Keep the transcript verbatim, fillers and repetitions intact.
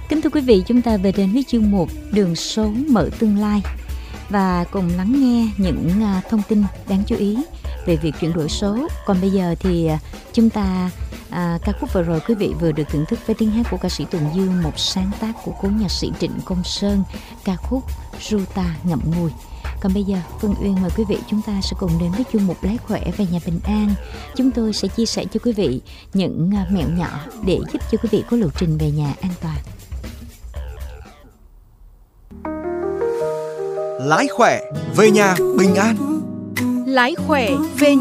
Kính thưa quý vị, chúng ta về đến với chương mục Đường số mở tương lai và cùng lắng nghe những thông tin đáng chú ý về việc chuyển đổi số. Còn bây giờ thì chúng ta à, ca khúc vừa rồi quý vị vừa được thưởng thức với tiếng hát của ca sĩ Tùng Dương, một sáng tác của cố nhạc sĩ Trịnh Công Sơn, ca khúc Ru Ta Ngậm Ngùi. Còn bây giờ Phương Uyên mời quý vị chúng ta sẽ cùng đến với chương mục Lái Khỏe về nhà bình an. Chúng tôi sẽ chia sẻ cho quý vị những mẹo nhỏ để giúp cho quý vị có lộ trình về nhà an toàn. Lái khỏe về nhà bình an. Lái khỏe về